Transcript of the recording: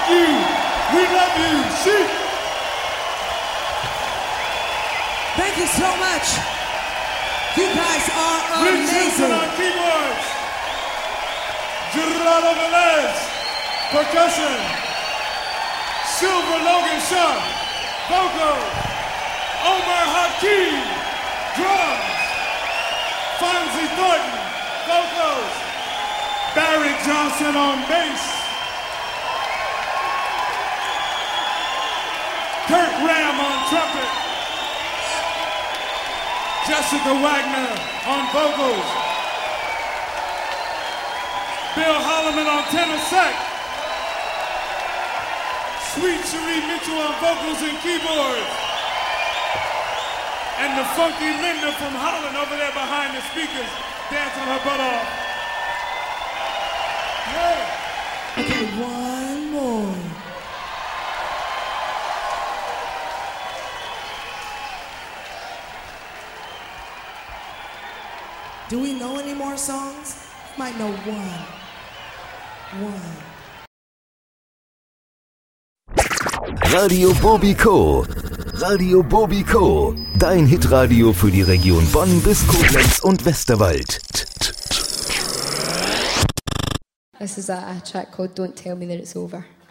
Thank you. We love you. Sheep. Thank you so much. You guys are Rich amazing. Houston on keyboards. Gerardo Velez, percussion. Silver Logan Shaw, vocals. Omar Hakeem, drums. Fonzie Thornton, vocals. Barry Johnson on bass. Kurt Ram on trumpet. Jessica Wagner on vocals. Bill Holloman on tenor sax. Sweet Cherie Mitchell on vocals and keyboards. And the funky Linda from Holland over there behind the speakers dancing her butt off. Yeah. Okay, one more. Do we know any more songs? Might know one. Radio Bobiko. Radio Bobiko. Dein Hitradio für die Region Bonn bis Koblenz und Westerwald. This is a track called Don't Tell Me That It's Over.